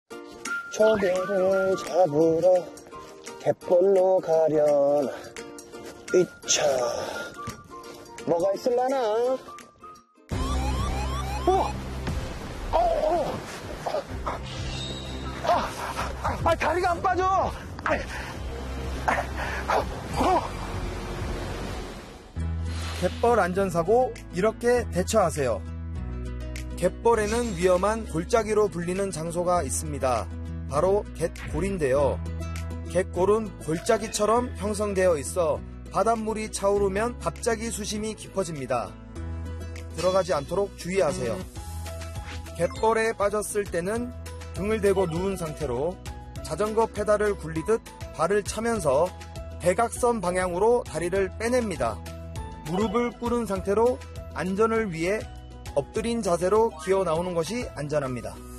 조개를 잡으러 갯벌로 가려나. 이차 뭐가 있을라나? 다리가 안 빠져. 갯벌 안전사고 이렇게 대처하세요. 갯벌에는 위험한 골짜기로 불리는 장소가 있습니다. 바로 갯골인데요. 갯골은 골짜기처럼 형성되어 있어 바닷물이 차오르면 갑자기 수심이 깊어집니다. 들어가지 않도록 주의하세요. 갯벌에 빠졌을 때는 등을 대고 누운 상태로 자전거 페달을 굴리듯 발을 차면서 대각선 방향으로 다리를 빼냅니다. 무릎을 꿇은 상태로 안전을 위해 엎드린 자세로 기어 나오는 것이 안전합니다.